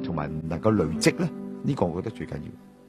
同埋唔能夠累積咧，呢個我覺得最緊要。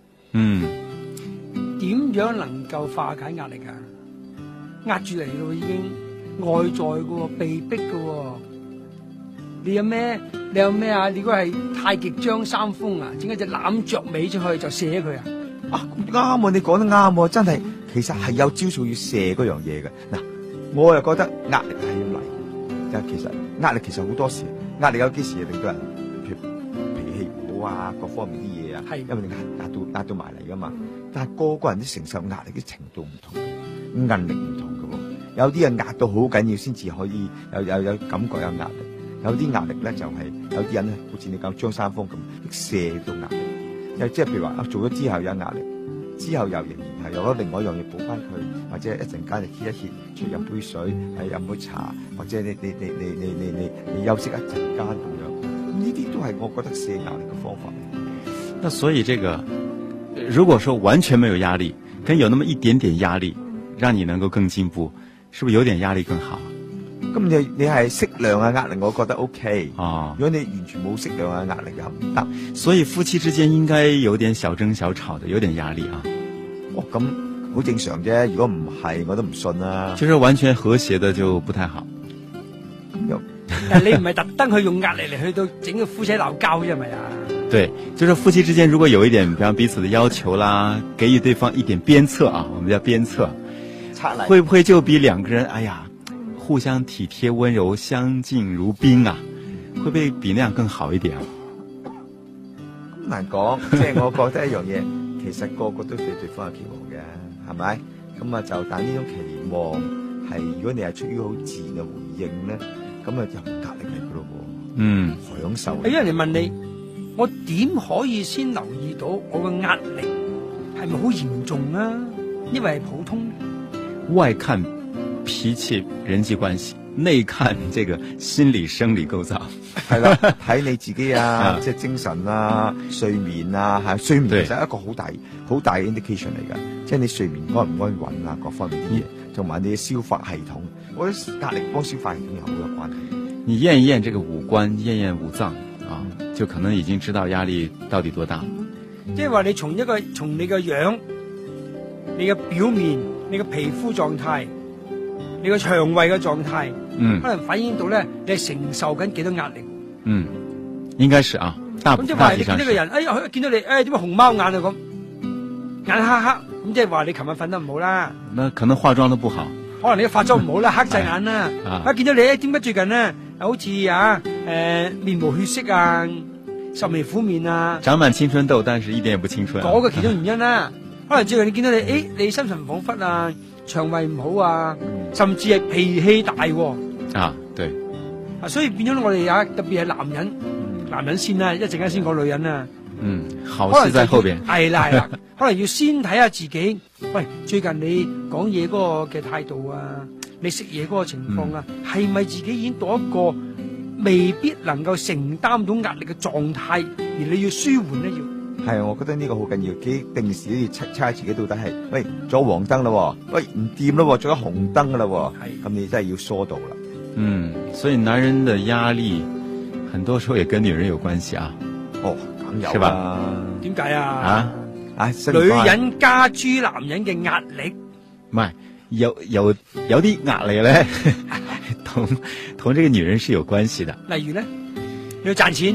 點樣能夠化解壓力啊？壓住嚟咯，已經外在嘅喎，被逼嘅喎。你有咩啊？你如果係太極張三豐啊，整一隻攬着尾出去就射佢啊？ 啱喎，你講得啱喎，真係其實係有招數要射嗰樣嘢嘅。嗱，我又覺得壓力係要嚟，但係其實壓力其實好多時，壓力有幾時令到人脾氣唔好啊，各方面啲嘢啊， 係因為你壓到埋嚟噶嘛。但係個個人啲承受壓力嘅程度唔同，壓力唔同嘅喎。有啲人壓到好緊要先至可以有感覺有壓力，有啲壓力咧就係有啲人咧，好似你講張三豐咁射到壓力。又即係譬如話做咗之後有壓力，之後又仍然係有咗另外一樣嘢補翻佢，或者一陣間你歇一歇，出去飲杯水，飲杯茶，或者你休息一陣間咁樣，呢啲都係我覺得卸壓力嘅方法。 那所以這個，如果說完全沒有壓力，跟有那麼一點點壓力，讓你能夠更進步，是不是有點壓力更好？ 咁你係適量嘅壓力，我覺得 OK。 哦， 如果你完全冇適量嘅壓力又唔得。 所以夫妻之間應該有點小爭小吵的，有點壓力啊。 咁好正常啫。如果唔係，我都唔信啦。 就是完全和諧的就不太好。 但你唔係特登去用壓力嚟去到整個夫妻鬧交啫，係咪啊？ 對，就是夫妻之間如果有一點，比方彼此的要求啦，給予對方一點鞭策啊，我們叫鞭策，會不會就比兩個人，哎呀，互相體貼溫柔，相敬如賓啊，會不會比那樣更好一點啊？ 咁難講，即係我覺得一樣嘢，其實個個都對對方有期望嘅，係咪？咁啊就但呢種期望係，如果你係出於好自然嘅回應咧，咁啊就壓力嚟嘅咯喎。享受。 有人嚟問你，我點可以先留意到我嘅壓力係咪好嚴重啊？因為係普通。 外看脾氣人際關係，內看這個心理生理構造。 係啦，睇你自己啊，即係精神啊、睡眠啊，係睡眠其實係一個好大嘅 indication 嚟㗎，即係你睡眠安唔安穩啊，各方面啲嘢，同埋你嘅消化系統，我覺得壓力幫消化系統有好有關係。 你驗一驗這個五官，驗驗五臟啊，就可能已經知道壓力到底多大。 即係話你從你嘅樣、你嘅表面、你嘅皮膚狀態、你嘅腸胃嘅狀態，可能反映到咧你係承受緊幾多壓力。 應該是啊，大體上是。咁即係話你見到個人，見到你，點解紅貓眼啊咁，眼黑黑，咁即係話你琴日瞓得唔好啦。 那可能化妝都不好。 可能你化妝唔好啦，黑晒眼啦。見到你點解最近咧好似面無血色啊，愁眉苦面啊， 長滿青春痘，但是一點也不青春。 嗰個其中原因啦。可能最近你見到你，你心神恍惚啊，腸胃唔好啊，甚至係脾氣大啊，對。 所以變咗我哋特別係男人先啦，一陣間先講女人啊。 好事在後邊。 係啦，可能要先睇下自己。喂，最近你講嘢嗰個嘅態度啊，你食嘢嗰個情況啊，係咪自己已經到一個未必能夠承擔到壓力嘅狀態，而你要舒緩咧要？ 係，我覺得呢個好緊要，定時都要測下自己到底係，喂，咗黃燈啦，喂，唔掂啦，咗紅燈噶啦，咁你真係要疏導啦。 所以男人的壓力，很多時候也跟女人有關係啊。 梗有是吧？ 點解啊？ 女人加諸男人嘅壓力， 唔係有啲壓力咧，同這個女人是有關係的。 例如咧，你要賺錢，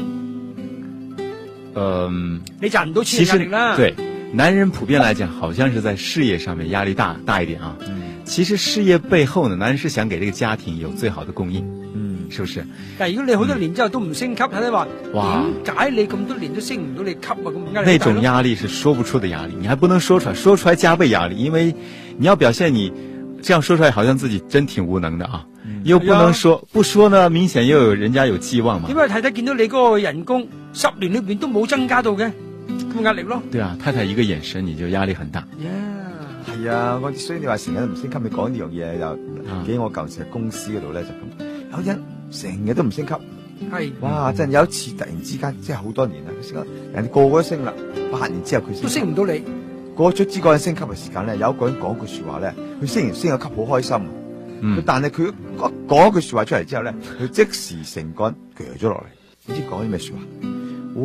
你賺唔到錢壓力啦。 對，男人普遍來講，好像是在事業上面壓力大一點啊。其實事業背後呢，男人是想給這個家庭有最好的供應。是不是？ 但係如果你好多年之後都唔升級，睇你話點解你咁多年都升唔到你級啊？咁壓力那種壓力是說不出的壓力，你還不能說出來，說出來加倍壓力，因為你要表現你這樣說出來，好像自己真挺無能的啊，又不能說，不說呢，明顯又有人家有寄望嘛。 點解太太見到你嗰個人工10年裏邊都冇增加到嘅，咁壓力咯？ 對啊，太太一個眼神你就壓力很大。 係啊，所以你話成日都唔升級，你講呢樣嘢就記我舊時喺公司嗰度咧就咁，有人成日都唔升級，哇！真係有一次突然之間，即係好多年啦，佢升咗，人哋個個都升啦，8年之後佢都升唔到你。 過咗嗰陣升級嘅時間咧，有一個人講句說話咧，佢升咗級好開心，但係佢講一句說話出嚟之後咧，佢即時成個人鋸咗落嚟，唔知講啲咩說話。